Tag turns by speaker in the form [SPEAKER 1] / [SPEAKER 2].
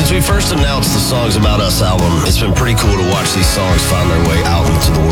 [SPEAKER 1] Since we first announced the Songs About Us album, it's been pretty cool to watch these songs find their way out into the